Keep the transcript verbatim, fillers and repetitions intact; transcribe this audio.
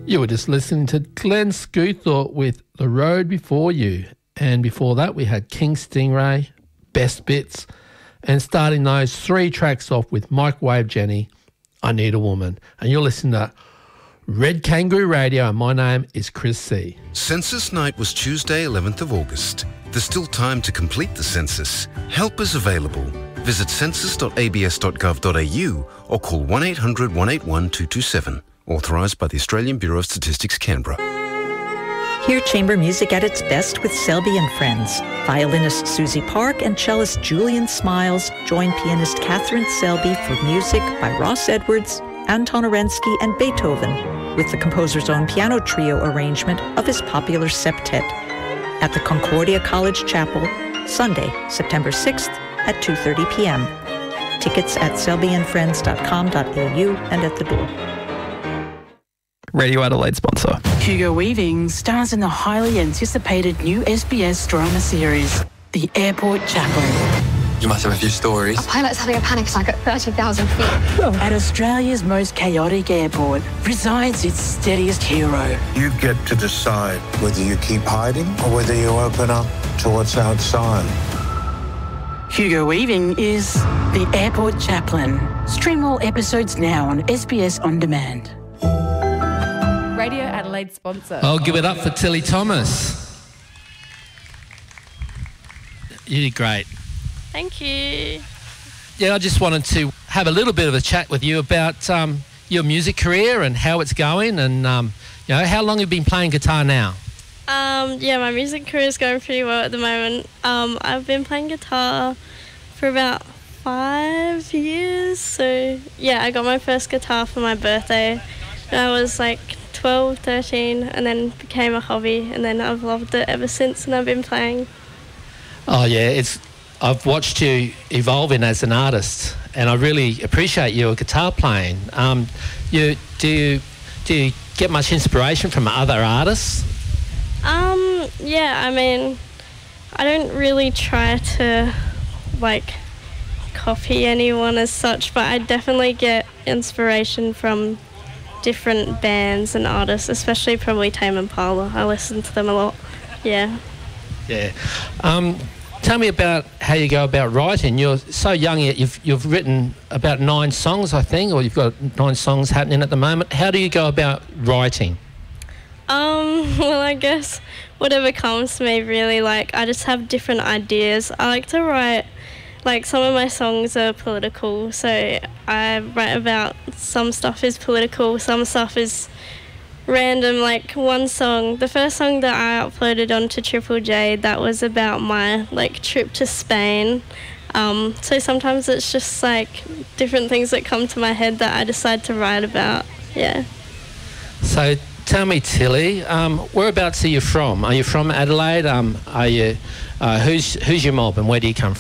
You were just listening to Glenn Scoothorpe with The Road Before You. And before that, we had King Stingray, Best Bits, and starting those three tracks off with Microwave Jenny, I Need a Woman. And you're listening to Red Kangaroo Radio, and my name is Chris C. Census night was Tuesday, eleventh of August. There's still time to complete the census. Help is available. Visit census dot a b s dot gov dot a u or call one eight hundred one eight one two two seven. Authorised by the Australian Bureau of Statistics, Canberra. Hear chamber music at its best with Selby and Friends. Violinist Susie Park and cellist Julian Smiles join pianist Catherine Selby for music by Ross Edwards, Anton Orensky and Beethoven, with the composer's own piano trio arrangement of his popular septet at the Concordia College Chapel, Sunday, September sixth at two thirty p.m. Tickets at selby and friends dot com dot a u and at the door. Radio Adelaide sponsor. Hugo Weaving stars in the highly anticipated new S B S drama series, The Airport Chaplain. You must have a few stories. A pilot's having a panic attack at thirty thousand feet. At Australia's most chaotic airport resides its steadiest hero. You get to decide whether you keep hiding or whether you open up to what's outside. Hugo Weaving is The Airport Chaplain. Stream all episodes now on S B S On Demand. Radio Adelaide sponsor. I'll give it up for Tilly Thomas. You did great. Thank you. Yeah, I just wanted to have a little bit of a chat with you about um, your music career and how it's going, and um, you know, how long have you been playing guitar now? Um, yeah, my music career is going pretty well at the moment. Um, I've been playing guitar for about five years. So yeah, I got my first guitar for my birthday when I was like twelve, thirteen, and then became a hobby, and then I've loved it ever since, and I've been playing. Oh yeah, it's I've watched you evolving as an artist, and I really appreciate your guitar playing. Um, you do you, do you get much inspiration from other artists? Um, yeah, I mean, I don't really try to like copy anyone as such, but I definitely get inspiration from different bands and artists, especially probably Tame Impala. I listen to them a lot. Yeah. Yeah. Um, tell me about how you go about writing. You're so young yet you've you've written about nine songs, I think, or you've got nine songs happening at the moment. How do you go about writing? Um, well, I guess whatever comes to me, really. Like, I just have different ideas. I like to write, like, some of my songs are political, so I write about some stuff is political, some stuff is random. Like, one song, the first song that I uploaded onto Triple J, that was about my, like, trip to Spain. Um, so sometimes it's just, like, different things that come to my head that I decide to write about, yeah. So tell me, Tilly, um, whereabouts are you from? Are you from Adelaide? Um, are you, uh, who's, who's your mob and where do you come from?